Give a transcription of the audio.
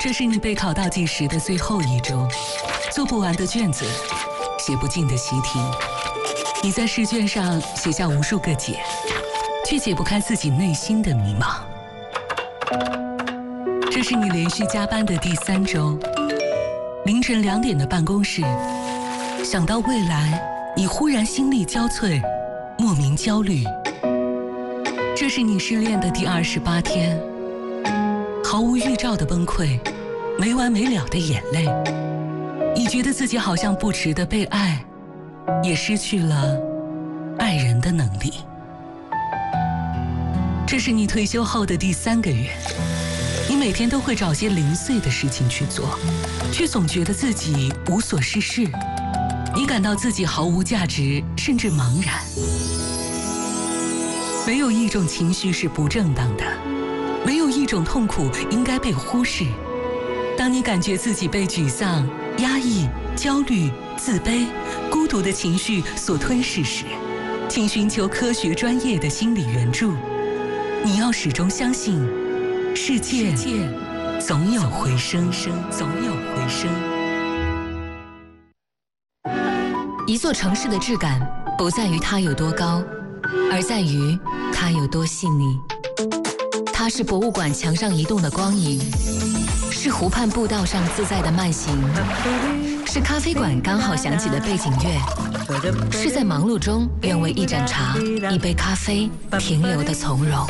这是你备考倒计时的最后一周，做不完的卷子，写不尽的习题。你在试卷上写下无数个解，却解不开自己内心的迷茫。这是你连续加班的第3周，凌晨2点的办公室，想到未来，你忽然心力交瘁，莫名焦虑。这是你失恋的第28天，毫无预兆的崩溃，没完没了的眼泪。你觉得自己好像不值得被爱，也失去了爱人的能力。这是你退休后的第3个月，你每天都会找些零碎的事情去做，却总觉得自己无所事事。你感到自己毫无价值，甚至茫然。没有一种情绪是不正当的，没有一种痛苦应该被忽视。当你感觉自己被沮丧、压抑、焦虑、自卑、孤独的情绪所吞噬时，请寻求科学专业的心理援助。你要始终相信，世界总有回声，总有回声。 一座城市的质感不在于它有多高，而在于它有多细腻。它是博物馆墙上移动的光影，是湖畔步道上自在的慢行，是咖啡馆刚好响起的背景乐，是在忙碌中愿为一盏茶、一杯咖啡停留的从容。